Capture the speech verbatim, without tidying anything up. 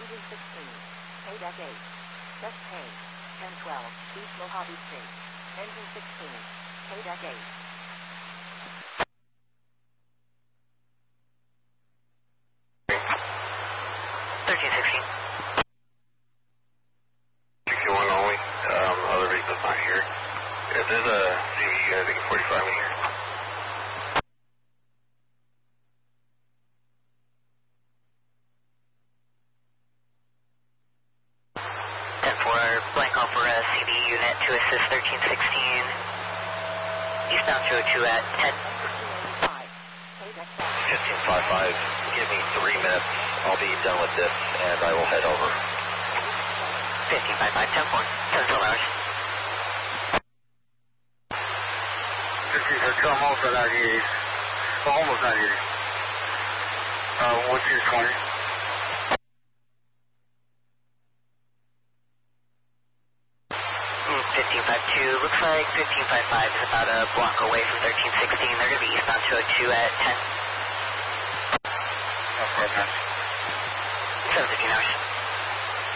Engine sixteen. K-Deck eight. Test pay. ten twelve. East Mojave State. Engine sixteen. K-Deck eight. thirteen sixteen. sixty-one only. Um, other vehicle's not here. Yeah, there's a C V, I think forty-five in here. ten four, blank off for a C V unit to assist thirteen sixteen. Eastbound two oh two at ten. fifteen fifty-five. Give me three minutes. I'll be done with this and I will head over. fifteen fifty-five, ten four, seven twelve hours. fifteen six, almost at ninety-eight. Almost ninety-eight. Uh, one two twenty. fifteen fifty-two, looks like fifteen fifty-five is about a block away from thirteen sixteen. They're going to be eastbound two oh two at ten. Okay, man. seven fifteen hours.